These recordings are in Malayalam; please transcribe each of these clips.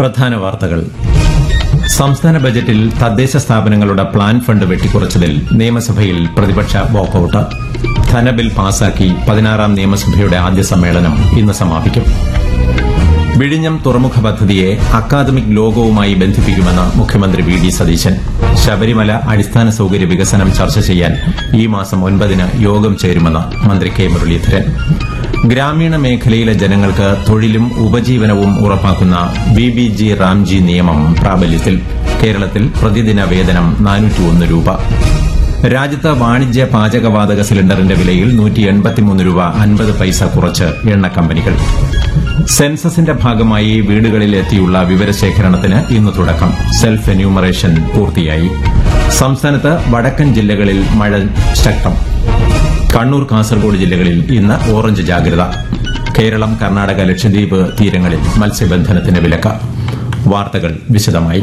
പ്രധാന വാർത്തകൾ. സംസ്ഥാന ബജറ്റിൽ തദ്ദേശ സ്ഥാപനങ്ങളുടെ പ്ലാൻ ഫണ്ട് വെട്ടിക്കുറച്ചതിൽ നിയമസഭയിൽ പ്രതിപക്ഷ വാക്കൌട്ട്. ധനബിൽ പാസാക്കി 16ാം നിയമസഭയുടെ ആദ്യ സമ്മേളനം ഇന്ന് സമാപിക്കും. വിഴിഞ്ഞം തുറമുഖ പദ്ധതിയെ അക്കാദമിക് ലോകവുമായി ബന്ധിപ്പിക്കുമെന്ന് മുഖ്യമന്ത്രി വി.ഡി. സതീശൻ. ശബരിമല അടിസ്ഥാന സൌകര്യ വികസനം ചർച്ച ചെയ്യാൻ ഈ മാസം 9-ന് യോഗം ചേരുമെന്ന് മന്ത്രി കെ മുരളീധരൻ. ഗ്രാമീണ മേഖലയിലെ ജനങ്ങൾക്ക് തൊഴിലും ഉപജീവനവും ഉറപ്പാക്കുന്ന ബിബിജി റാംജി നിയമം പ്രാബല്യത്തിൽ. കേരളത്തിൽ പ്രതിദിന വേതനം 401 രൂപ. രാജ്യത്ത് വാണിജ്യ പാചകവാതക സിലിണ്ടറിന്റെ വിലയിൽ 183 രൂപ 50 പൈസ കുറച്ച് എണ്ണ കമ്പനികൾ. സെൻസസിന്റെ ഭാഗമായി വീടുകളിൽ എത്തിയുള്ള വിവരശേഖരണത്തിന് ഇന്ന് തുടക്കം. സെൽഫ് എന്യൂമറേഷൻ പൂർത്തിയായി. സംസ്ഥാനത്ത് വടക്കൻ ജില്ലകളിൽ മഴ ശക്തം. കണ്ണൂർ, കാസർഗോഡ് ജില്ലകളിൽ ഇന്ന് ഓറഞ്ച് ജാഗ്രത. കേരളം, കർണാടക, ലക്ഷദ്വീപ് തീരങ്ങളിൽ മത്സ്യബന്ധനത്തിന് വിലക്ക്. വാർത്തകൾ വിശദമായി.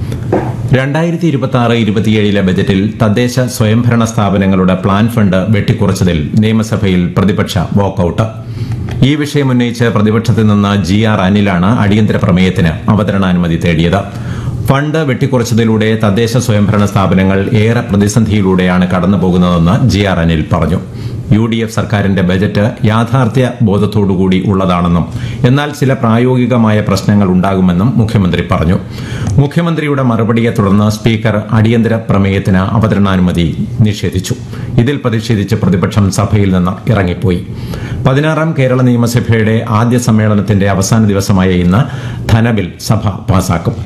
2026-27 ബജറ്റിൽ തദ്ദേശ സ്വയംഭരണ സ്ഥാപനങ്ങളുടെ പ്ലാൻ ഫണ്ട് വെട്ടിക്കുറച്ചതിൽ നിയമസഭയിൽ പ്രതിപക്ഷ വാക്കൌട്ട്. ഈ വിഷയമുന്നയിച്ച് പ്രതിപക്ഷത്തിൽ നിന്ന് GR അനിലാണ് അടിയന്തര പ്രമേയത്തിന് അവതരണാനുമതി തേടിയത്. ഫണ്ട് വെട്ടിക്കുറച്ചതിലൂടെ തദ്ദേശ സ്വയംഭരണ സ്ഥാപനങ്ങൾ ഏറെ പ്രതിസന്ധിയിലൂടെയാണ് കടന്നുപോകുന്നതെന്ന് GR അനിൽ പറഞ്ഞു. UDF സർക്കാരിന്റെ ബജറ്റ് യാഥാർത്ഥ്യ ബോധത്തോടുകൂടി ഉള്ളതാണെന്നും എന്നാൽ ചില പ്രായോഗികമായ പ്രശ്നങ്ങൾ ഉണ്ടാകുമെന്നും മുഖ്യമന്ത്രി പറഞ്ഞു. മുഖ്യമന്ത്രിയുടെ മറുപടിയെ തുടർന്ന് സ്പീക്കർ അടിയന്തര പ്രമേയത്തിന് അവതരണാനുമതി നിഷേധിച്ചു. ഇതിൽ പ്രതിഷേധിച്ച് പ്രതിപക്ഷം സഭയിൽ നിന്ന് ഇറങ്ങിപ്പോയി. 16ാം കേരള നിയമസഭയുടെ ആദ്യ സമ്മേളനത്തിന്റെ അവസാന ദിവസമായ ഇന്ന് ധനബിൽ സഭ പാസാക്കും.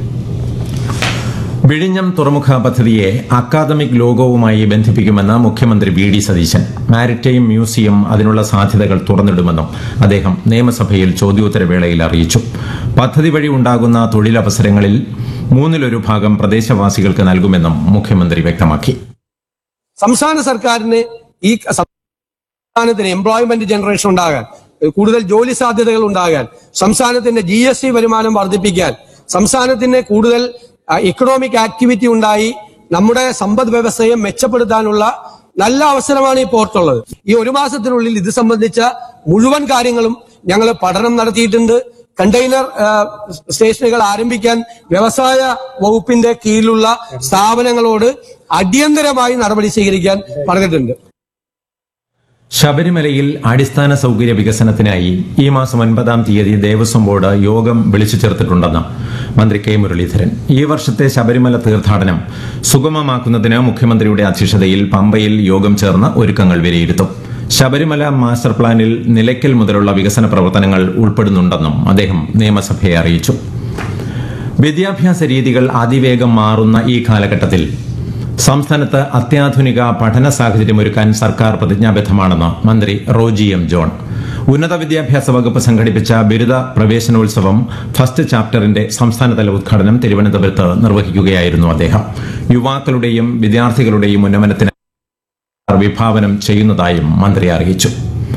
വിഴിഞ്ഞം തുറമുഖ പദ്ധതിയെ അക്കാദമിക് ലോകവുമായി ബന്ധിപ്പിക്കുമെന്ന് മുഖ്യമന്ത്രി വി.ഡി. സതീശൻ. മാരിടൈം മ്യൂസിയം അതിനുള്ള സാധ്യതകൾ തുറന്നിടുമെന്നും അദ്ദേഹം നിയമസഭയിൽ ചോദ്യോത്തരവേളയിൽ അറിയിച്ചു. പദ്ധതി വഴി ഉണ്ടാകുന്ന തൊഴിലവസരങ്ങളിൽ 1/3 ഭാഗം പ്രദേശവാസികൾക്ക് നൽകുമെന്നും മുഖ്യമന്ത്രി വ്യക്തമാക്കി. സംസ്ഥാന സർക്കാരിന് ഈ സംസ്ഥാനത്തിന് എംപ്ലോയ്മെന്റ് ജനറേഷൻ ഉണ്ടാകാൻ, കൂടുതൽ ജോലി സാധ്യതകൾ ഉണ്ടാകാൻ, സംസ്ഥാനത്തിന്റെ GST വരുമാനം വർദ്ധിപ്പിക്കാൻ, സംസ്ഥാനത്തിന് കൂടുതൽ ഇക്കണോമിക് ആക്ടിവിറ്റി ഉണ്ടായി നമ്മുടെ സമ്പദ് വ്യവസ്ഥയെ മെച്ചപ്പെടുത്താനുള്ള നല്ല അവസരമാണ് ഈ പോർട്ടുള്ളത്. ഈ 1 മാസത്തിനുള്ളിൽ ഇത് സംബന്ധിച്ച മുഴുവൻ കാര്യങ്ങളും ഞങ്ങൾ പഠനം നടത്തിയിട്ടുണ്ട്. കണ്ടെയ്നർ സ്റ്റേഷനുകൾ ആരംഭിക്കാൻ വ്യവസായ വകുപ്പിന്റെ കീഴിലുള്ള സ്ഥാപനങ്ങളോട് അടിയന്തരമായി നടപടി സ്വീകരിക്കാൻ പറഞ്ഞിട്ടുണ്ട്. ശബരിമലയിൽ അടിസ്ഥാന സൌകര്യ വികസനത്തിനായി ഈ മാസം 9-ാം തീയതി ദേവസ്വം ബോർഡ് യോഗം വിളിച്ചു ചേർത്തിട്ടുണ്ടെന്ന് മന്ത്രി കെ മുരളീധരൻ. ഈ വർഷത്തെ ശബരിമല തീർത്ഥാടനം സുഗമമാക്കുന്നതിന് മുഖ്യമന്ത്രിയുടെ അധ്യക്ഷതയിൽ പമ്പയിൽ യോഗം ചേർന്ന് ഒരുക്കങ്ങൾ വിലയിരുത്തും. ശബരിമല മാസ്റ്റർ പ്ലാനിൽ നിലയ്ക്കൽ മുതലുള്ള വികസന പ്രവർത്തനങ്ങൾ ഉൾപ്പെടുന്നുണ്ടെന്നും അദ്ദേഹം നിയമസഭയെ അറിയിച്ചു. വിദ്യാഭ്യാസ രീതികൾ അതിവേഗം മാറുന്ന ഈ കാലഘട്ടത്തിൽ സംസ്ഥാനത്ത് അത്യാധുനിക പഠന സാഹചര്യമൊരുക്കാൻ സർക്കാർ പ്രതിജ്ഞാബദ്ധമാണെന്ന് മന്ത്രി റോജി എം ജോൺ. ഉന്നത വിദ്യാഭ്യാസ വകുപ്പ് സംഘടിപ്പിച്ച ബിരുദ പ്രവേശനോത്സവം ഫസ്റ്റ് ചാപ്റ്ററിന്റെ സംസ്ഥാനതല ഉദ്ഘാടനം തിരുവനന്തപുരത്ത് നിർവഹിക്കുകയായിരുന്നു അദ്ദേഹം. യുവാക്കളുടെയും വിദ്യാർത്ഥികളുടെയും ഉന്നമനത്തിന് വിഭാവനം ചെയ്യുന്നതായും മന്ത്രി അറിയിച്ചു.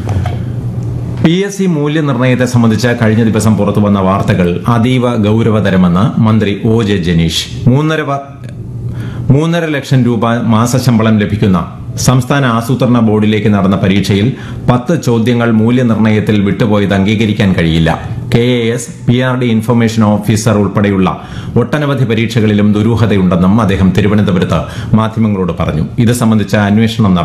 PSC മൂല്യനിർണ്ണയത്തെ സംബന്ധിച്ച് കഴിഞ്ഞ ദിവസം പുറത്തുവന്ന വാർത്തകൾ അതീവ ഗൌരവതരമെന്ന് മന്ത്രി OJ ജനീഷ്. 3.5 ലക്ഷം രൂപ മാസശമ്പളം ലഭിക്കുന്ന സംസ്ഥാന ആസൂത്രണ ബോർഡിലേക്ക് നടന്ന പരീക്ഷയിൽ 10 ചോദ്യങ്ങൾ മൂല്യനിർണ്ണയത്തിൽ വിട്ടുപോയത് അംഗീകരിക്കാൻ കഴിയില്ല. KAS, PRD ഇൻഫർമേഷൻ ഓഫീസർ ഉൾപ്പെടെയുള്ള ഒട്ടനവധി പരീക്ഷകളിലും ദുരൂഹതയുണ്ടെന്നും അദ്ദേഹം തിരുവനന്തപുരത്ത് മാധ്യമങ്ങളോട് പറഞ്ഞു. ഇത് സംബന്ധിച്ച അന്വേഷണം